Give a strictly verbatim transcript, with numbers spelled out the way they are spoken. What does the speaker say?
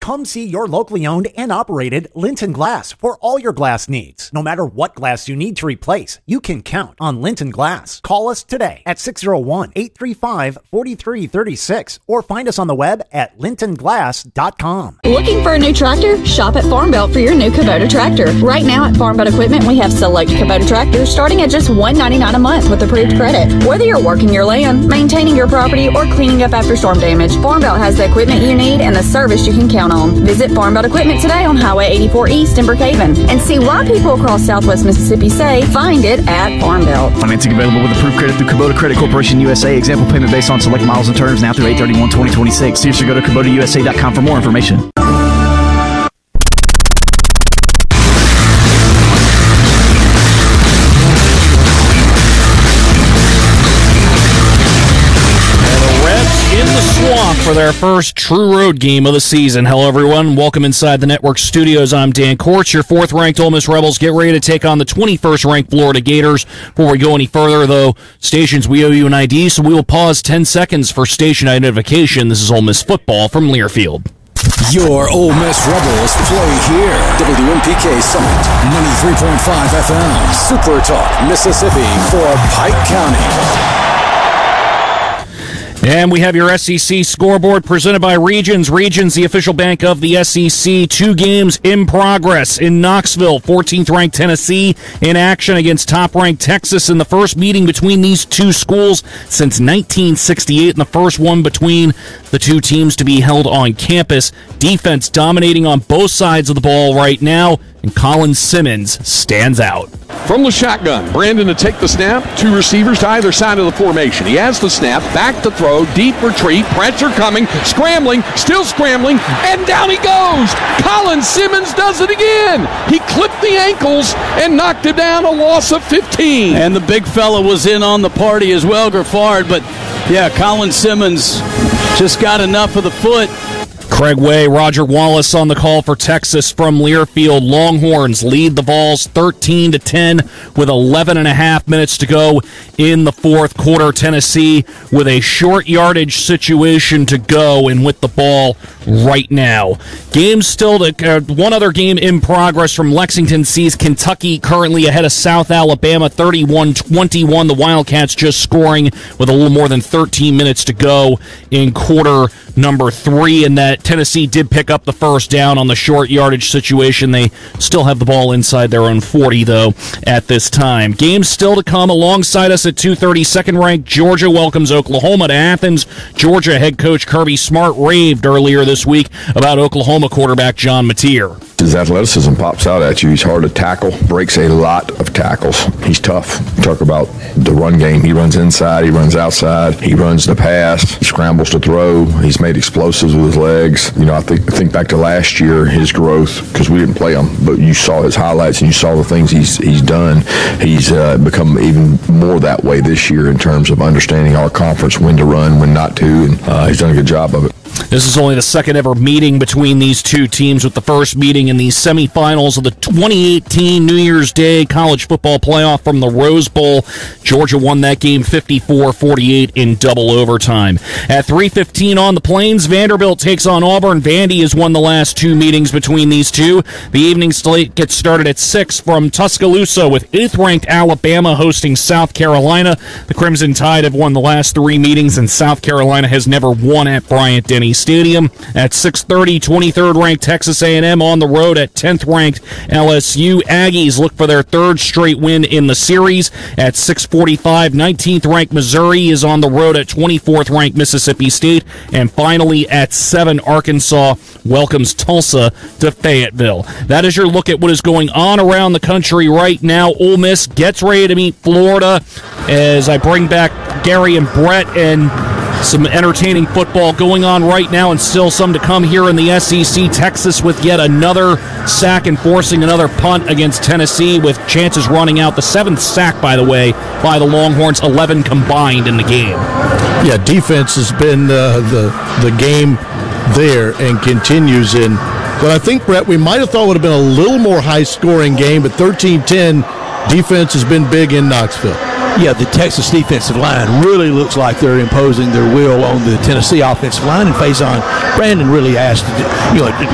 Come see your locally owned and operated Linton Glass for all your glass needs. No matter what glass you need to replace, you can count on Linton Glass. Call us today at six oh one, eight three five, four three three six or find us on the web at linton glass dot com. Looking for a new tractor? Shop at Farm Belt for your new Kubota tractor. Right now at Farm Belt Equipment, we have select Kubota tractors starting at just one hundred ninety-nine dollars a month with approved credit. Whether you're working your land, maintaining your property, or cleaning up after storm damage, Farm Belt has the equipment you need and the service you can count on. Visit Farm Belt Equipment today on Highway eighty-four East in Brookhaven and see why people across Southwest Mississippi say find it at Farm Belt. Financing available with approved credit through Kubota Credit Corporation U S A. Example payment based on select miles and terms now through eight thirty-one twenty twenty-six. Seriously, go to Kubota U S A dot com for more information. For their first true road game of the season. Hello, everyone. Welcome inside the network studios. I'm Dan Kortz. Your fourth-ranked Ole Miss Rebels get ready to take on the twenty-first-ranked Florida Gators. Before we go any further, though, stations, we owe you an I D, so we will pause ten seconds for station identification. This is Ole Miss football from Learfield. Your Ole Miss Rebels play here. W M P K Summit, ninety-three point five F M, Super Talk, Mississippi for Pike County. And we have your S E C scoreboard presented by Regions. Regions, the official bank of the S E C. Two games in progress in Knoxville. fourteenth-ranked Tennessee in action against top-ranked Texas in the first meeting between these two schools since nineteen sixty-eight, and the first one between the two teams to be held on campus. Defense dominating on both sides of the ball right now, and Colin Simmons stands out. From the shotgun, Brandon to take the snap, two receivers to either side of the formation. He has the snap, back to throw, deep retreat, pressure coming, scrambling, still scrambling, and down he goes. Colin Simmons does it again. He clipped the ankles and knocked him down, a loss of fifteen. And the big fella was in on the party as well, Greffard, but yeah, Colin Simmons just got enough of the foot. Craig Way, Roger Wallace on the call for Texas from Learfield. Longhorns lead the Vols thirteen to ten with eleven and a half minutes to go in the fourth quarter. Tennessee with a short yardage situation to go and with the ball right now. Game still to uh, one other game in progress from Lexington sees Kentucky currently ahead of South Alabama thirty-one twenty-one. The Wildcats just scoring with a little more than thirteen minutes to go in quarter number three, and that Tennessee did pick up the first down on the short yardage situation. They still have the ball inside their own forty, though, at this time. Games still to come. Alongside us at two thirty, second-ranked Georgia welcomes Oklahoma to Athens. Georgia head coach Kirby Smart raved earlier this week about Oklahoma quarterback John Mateer. His athleticism pops out at you. He's hard to tackle, breaks a lot of tackles. He's tough. Talk about the run game. He runs inside, he runs outside, he runs the pass, he scrambles to throw. He's made explosives with his legs. You know, I think think back to last year, his growth, because we didn't play him, but you saw his highlights and you saw the things he's he's done. He's uh, become even more that way this year in terms of understanding our conference, when to run, when not to, and uh, he's done a good job of it. This is only the second ever meeting between these two teams, with the first meeting in the semifinals of the twenty eighteen New Year's Day College Football Playoff from the Rose Bowl. Georgia won that game fifty-four forty-eight in double overtime. At three fifteen on the Plains, Vanderbilt takes on Auburn. Vandy has won the last two meetings between these two. The evening slate gets started at six from Tuscaloosa, with eighth-ranked Alabama hosting South Carolina. The Crimson Tide have won the last three meetings, and South Carolina has never won at Bryant-Denny Stadium. At six thirty, twenty-third-ranked Texas A and M on the road at tenth-ranked L S U. Aggies look for their third straight win in the series. At six forty-five, nineteenth-ranked Missouri is on the road at twenty-fourth-ranked Mississippi State. And finally, at seven, Arkansas welcomes Tulsa to Fayetteville. That is your look at what is going on around the country right now. Ole Miss gets ready to meet Florida as I bring back Gary and Brett, and some entertaining football going on right now, and still some to come here in the S E C. Texas with yet another sack and forcing another punt against Tennessee, with chances running out. The seventh sack, by the way, by the Longhorns, eleven combined in the game. Yeah, defense has been uh, the the game there and continues in. But I think, Brett, we might have thought would have been a little more high-scoring game, but thirteen ten, defense has been big in Knoxville. Yeah, the Texas defensive line really looks like they're imposing their will on the Tennessee offensive line, and Faison Brandon really asked, you know,